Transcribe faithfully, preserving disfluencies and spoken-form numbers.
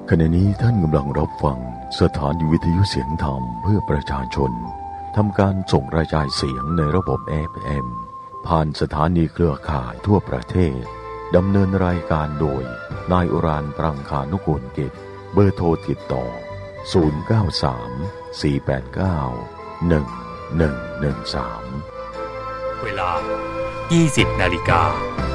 ขณะนี้ท่านกำลังรับฟังสถานีวิทยุเสียงธรรมเพื่อประชาชนทำการส่งกระจายเสียงในระบบ เอ ฟ เอ็ม ผ่านสถานีเครือข่ายทั่วประเทศดำเนินรายการโดยนายอุรานปรังคานุกูลกิจเบอร์โทรติดต่อศูนย์ เก้า สาม สี่ แปด เก้า หนึ่ง หนึ่ง หนึ่ง สามเวลา ยี่สิบนาฬิกา